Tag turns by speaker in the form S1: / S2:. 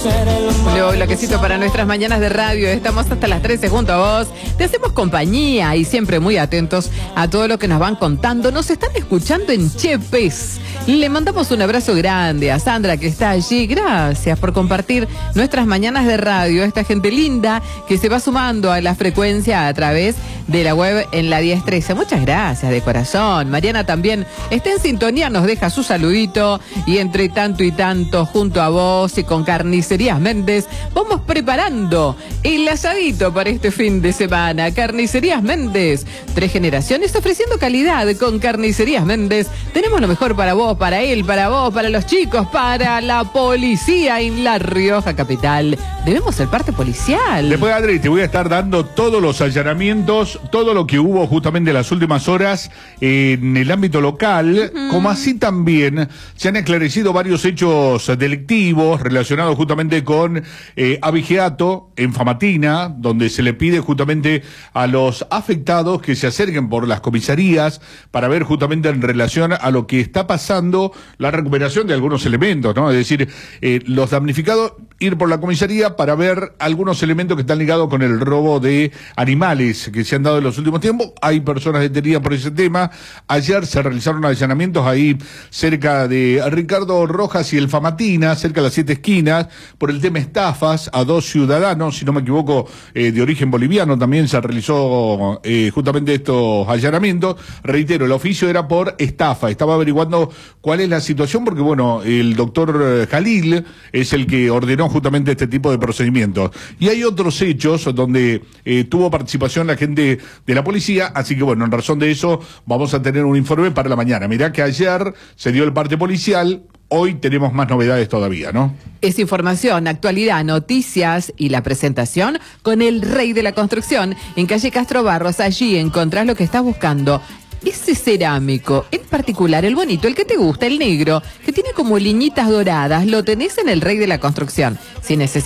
S1: Luego, bloquecito para nuestras mañanas de radio. Estamos hasta las 13 junto a vos. Te hacemos compañía y siempre muy atentos a todo lo que nos van contando. Nos están escuchando en Chepes. Le mandamos un abrazo grande a Sandra, que está allí. Gracias por compartir nuestras mañanas de radio. Esta gente linda que se va sumando a la frecuencia a través de la web en la 1013. Muchas gracias de corazón. Mariana también está en sintonía, nos deja su saludito. Y entre tanto y tanto, junto a vos y con Carnicerías Méndez, vamos preparando el asadito para este fin de semana. Carnicerías Méndez, 3 generaciones ofreciendo calidad. Con Carnicerías Méndez tenemos lo mejor para vos, para él, para vos, para los chicos, para la policía en La Rioja capital. Debemos ser parte policial.
S2: Después, Adri, te voy a estar dando todos los allanamientos, todo lo que hubo justamente en las últimas horas en el ámbito local, como así también se han esclarecido varios hechos delictivos relacionados justamente con abigeato en Famatina, donde se le pide justamente a los afectados que se acerquen por las comisarías para ver justamente en relación a lo que está pasando, la recuperación de algunos elementos, ¿no? Es decir, los damnificados ir por la comisaría para ver algunos elementos que están ligados con el robo de animales que se han dado en los últimos tiempos. Hay personas detenidas por ese tema. Ayer se realizaron allanamientos ahí cerca de Ricardo Rojas y el Famatina, cerca de las 7 esquinas, por el tema estafas a 2 ciudadanos, si no me equivoco, de origen boliviano. También se realizó justamente estos allanamientos. Reitero, el oficio era por estafa. Estaba averiguando cuál es la situación porque, bueno, el doctor Jalil es el que ordenó justamente este tipo de procedimientos. Y hay otros hechos donde tuvo participación la gente de la policía, así que, bueno, en razón de eso vamos a tener un informe para la mañana. Mirá que ayer se dio el parte policial. Hoy tenemos más novedades todavía, ¿no?
S1: Es información, actualidad, noticias y la presentación con el rey de la construcción. En calle Castro Barros, allí encontrás lo que estás buscando. Ese cerámico, en particular el bonito, el que te gusta, el negro, que tiene como liñitas doradas, lo tenés en el rey de la construcción. Si necesitas